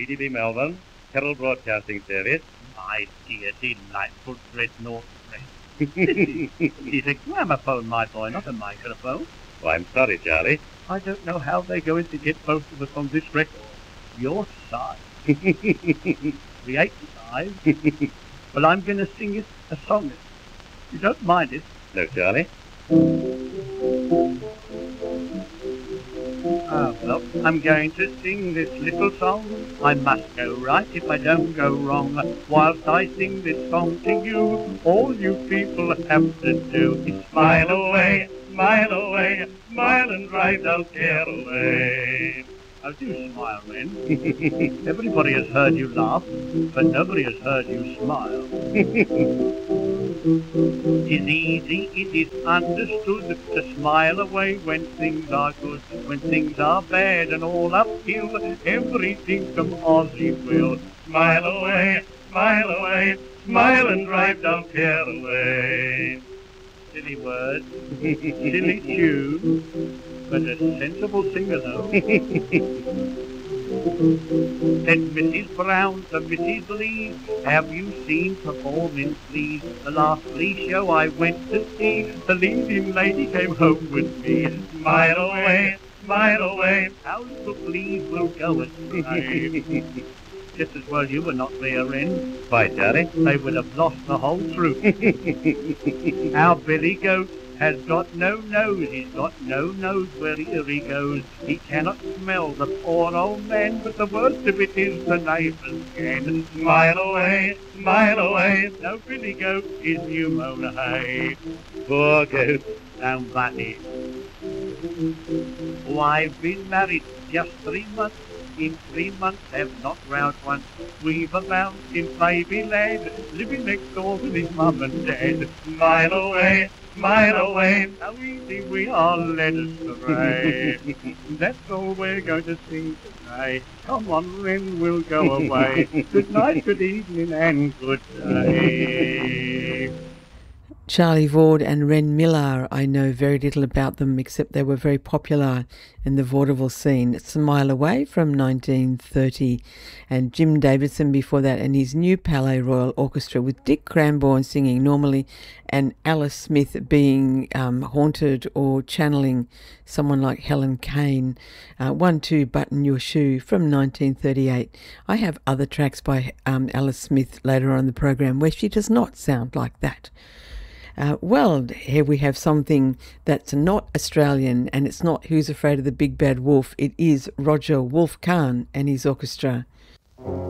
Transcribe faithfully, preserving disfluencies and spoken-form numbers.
D B Melbourne, Herald Broadcasting Service. My dear, delightful dreadnought friend. It is a gramophone, my boy, not a microphone. Oh, I'm sorry, Charlie. I don't know how they're going to get both of us on this record. Your side. The eighty-five. Well, I'm going to sing it a song. You don't mind it? No, Charlie. Ah, well, I'm going to sing this little song. I must go right if I don't go wrong. Whilst I sing this song to you, all you people have to do is smile away, smile away, smile and drive dull care away. Oh, do smile, Ren. Everybody has heard you laugh, but nobody has heard you smile. It's easy, it is understood to smile away when things are good. When things are bad and all uphill, everything from Aussie will. Smile away, smile away, smile and drive dull care away. Silly words, silly tune, but a sensible singer though. Said Missus Brown to Missus Lee, have you seen performing, please? The last flea show I went to see, the leading lady came home with me. Smile away, smile away, how little fleas will go astray. Just as well you were not there, Ren. Why, Charlie? They would have lost the whole truth. Our Billy Goat has got no nose, he's got no nose wherever he goes. He cannot smell the poor old man, but the worst of it is the neighbours can. Smile away, smile away, no Billy Goat is pneumonia hay. Poor goat. Now, Bunny. Oh, I've been married just three months. In three months have not round once. We've a mountain baby lad living next door with his mum and dad. Smile away, smile away, how easy we are led astray. That's all we're going to sing today. Come on, Ren, we'll go away. Good night, good evening, and good day. Charlie Vaude and Ren Miller, I know very little about them except they were very popular in the vaudeville scene. Smile Away from nineteen thirty, and Jim Davidson before that, and his new Palais Royal Orchestra with Dick Cranbourne singing normally and Alice Smith being um, haunted or channeling someone like Helen Kane. Uh, One Two Button Your Shoe from nineteen thirty-eight. I have other tracks by um, Alice Smith later on in the program where she does not sound like that. Uh, well, here we have something that's not Australian, and it's not Who's Afraid of the Big Bad Wolf. It is Roger Wolf Kahn and his orchestra.